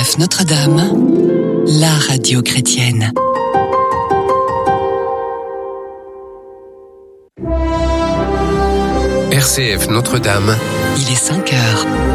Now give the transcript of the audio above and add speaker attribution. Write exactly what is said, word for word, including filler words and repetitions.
Speaker 1: F Notre-Dame, la radio chrétienne.
Speaker 2: R C F Notre-Dame.
Speaker 1: Il est cinq heures.